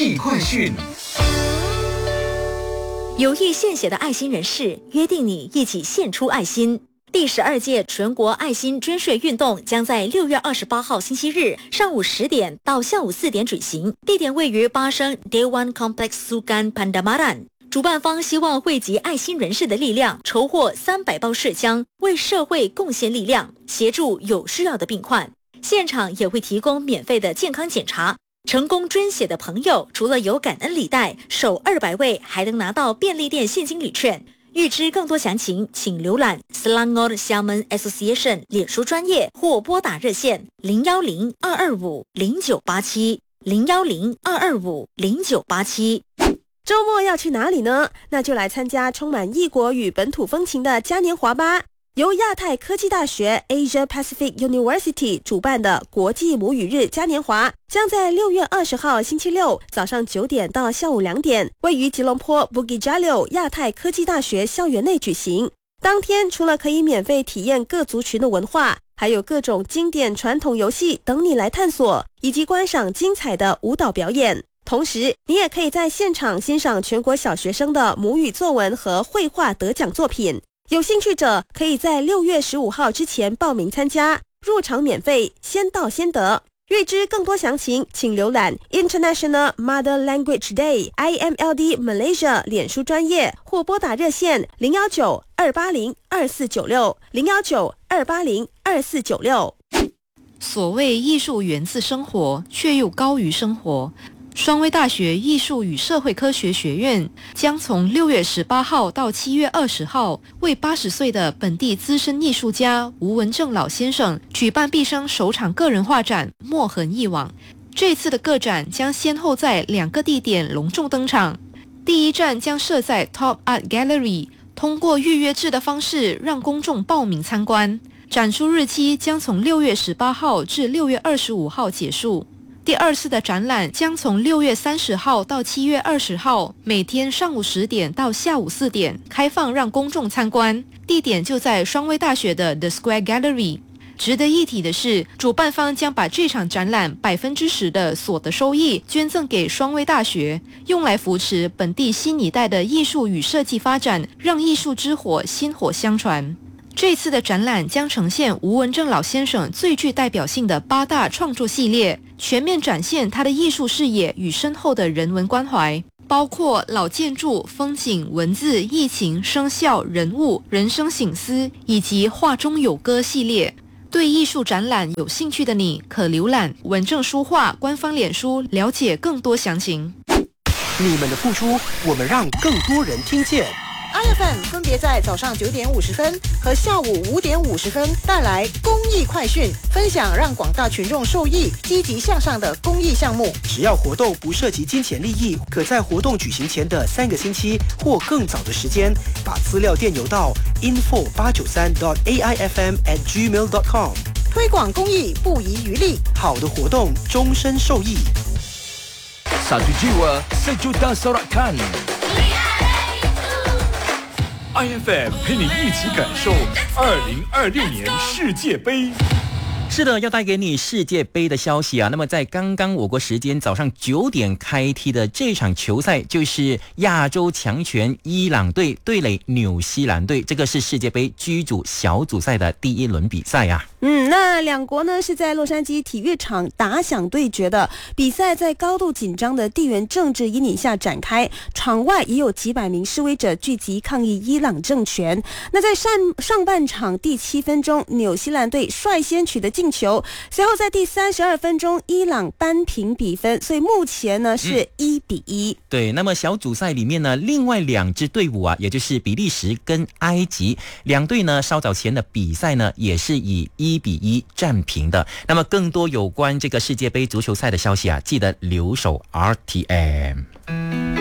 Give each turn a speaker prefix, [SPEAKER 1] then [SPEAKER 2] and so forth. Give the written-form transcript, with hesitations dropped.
[SPEAKER 1] 艺快讯。
[SPEAKER 2] 有意献血的爱心人士约定你一起献出爱心。第12届全国爱心捐血运动将在6月28号星期日上午10点到下午4点举行，地点位于巴生 Dewan Complex Sukan Pandamaran。主办方希望汇集爱心人士的力量，筹获300包血浆，为社会贡献力量，协助有需要的病患。现场也会提供免费的健康检查。成功捐血的朋友，除了有感恩礼袋，首200位还能拿到便利店现金礼券。预知更多详情，请浏览 Selangor Xiamen Association 脸书专页或拨打热线010-225-0987 010-225-0987。
[SPEAKER 3] 周末要去哪里呢？那就来参加充满异国与本土风情的嘉年华吧。由亚太科技大学 Asia Pacific University 主办的国际母语日嘉年华，将在6月20号星期六早上9点到下午2点，位于吉隆坡 Bukit Jalil 亚太科技大学校园内举行。当天除了可以免费体验各族群的文化，还有各种经典传统游戏等你来探索，以及观赏精彩的舞蹈表演。同时，你也可以在现场欣赏全国小学生的母语作文和绘画得奖作品。有兴趣者可以在6月15号之前报名参加，入场免费，先到先得。预知更多详情，请浏览 International Mother Language Day IMLD Malaysia 脸书专页，或拨打热线019-280-2496 019-280-2496。
[SPEAKER 4] 所谓艺术源自生活，却又高于生活。双威大学艺术与社会科学学院将从6月18号到7月20号，为80岁的本地资深艺术家吴文正老先生举办毕生首场个人画展《墨痕一网》。这次的个展将先后在2个地点隆重登场。第一站将设在 Top Art Gallery， 通过预约制的方式让公众报名参观。展出日期将从6月18号至6月25号结束。第二次的展览将从6月30号到7月20号，每天上午10点到下午4点开放让公众参观，地点就在双威大学的 The Square Gallery。值得一提的是，主办方将把这场展览10%的所得收益捐赠给双威大学，用来扶持本地新一代的艺术与设计发展，让艺术之火薪火相传。这次的展览将呈现吴文正老先生最具代表性的8大创作系列，全面展现他的艺术视野与深厚的人文关怀，包括老建筑、风景、文字、疫情、声效、人物、人生省思以及画中有歌系列。对艺术展览有兴趣的你，可浏览文正书画官方脸书了解更多详情。
[SPEAKER 5] 你们的付出，我们让更多人听见。
[SPEAKER 6] IFM 分别在早上9点50分和下午5点50分带来公益快讯，分享让广大群众受益、积极向上的公益项目。
[SPEAKER 5] 只要活动不涉及金钱利益，可在活动举行前的3个星期或更早的时间，把资料电邮到 info893.aifm@gmail.com。
[SPEAKER 6] 推广公益不遗余力，
[SPEAKER 5] 好的活动终身受益。
[SPEAKER 1] Satu jiwa, sejuta sorakan。IFM 陪你一起感受2026年世界杯。
[SPEAKER 7] 是的，要带给你世界杯的消息啊。那么在刚刚我国时间早上9点开踢的这场球赛，就是亚洲强权伊朗队对垒纽西兰队，这个是世界杯G组小组赛的第1轮比赛啊。
[SPEAKER 3] 那两国呢是在洛杉矶体育场打响对决的比赛，在高度紧张的地缘政治阴影下展开，场外也有几百名示威者聚集抗议伊朗政权。那在上半场第7分钟，纽西兰队率先取得进球，随后在第32分钟伊朗扳平比分，所以目前呢是1-1。
[SPEAKER 7] 对，那么小组赛里面呢，另外2支队伍啊，也就是比利时跟埃及两队呢，稍早前的比赛呢也是以1-1战平的。那么更多有关这个世界杯足球赛的消息啊，记得留守 RTM。